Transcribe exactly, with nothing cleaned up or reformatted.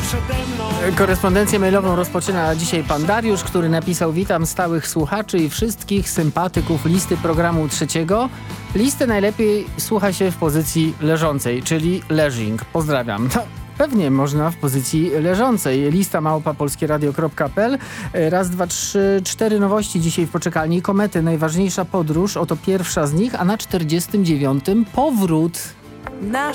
Korespondencję mailową rozpoczyna dzisiaj pan Dariusz, który napisał: witam stałych słuchaczy i wszystkich sympatyków listy programu trzeciego. Listę najlepiej słucha się w pozycji leżącej, czyli leżing. Pozdrawiam. No, pewnie można w pozycji leżącej. Lista małpa polskieradio kropka p l. Raz, dwa, trzy, cztery nowości dzisiaj w poczekalni. Komety, najważniejsza podróż, oto pierwsza z nich, a na czterdziestym dziewiątym powrót. Nasz